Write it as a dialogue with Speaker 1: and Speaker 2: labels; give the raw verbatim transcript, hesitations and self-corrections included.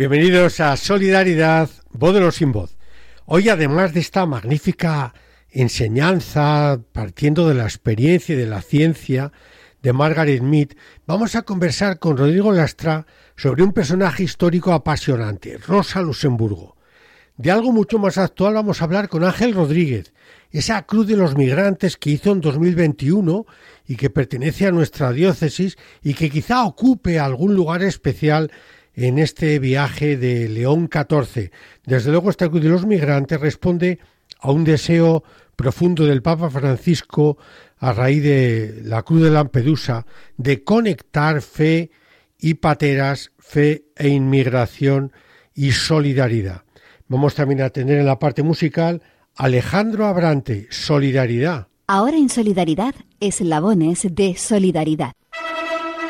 Speaker 1: Bienvenidos a Solidaridad, voz de los sin voz. Hoy, además de esta magnífica enseñanza, partiendo de la experiencia y de la ciencia de Margaret Mead, vamos a conversar con Rodrigo Lastra sobre un personaje histórico apasionante, Rosa Luxemburgo. De algo mucho más actual vamos a hablar con Ángel Rodríguez, esa Cruz de los Migrantes que hizo en dos mil veintiuno y que pertenece a nuestra diócesis y que quizá ocupe algún lugar especial en este viaje de León catorce. Desde luego, esta Cruz de los Migrantes responde a un deseo profundo del Papa Francisco a raíz de la Cruz de Lampedusa de conectar fe y pateras, fe e inmigración y solidaridad. Vamos también a tener en la parte musical Alejandro Abrante, Solidaridad.
Speaker 2: Ahora en Solidaridad, eslabones de solidaridad.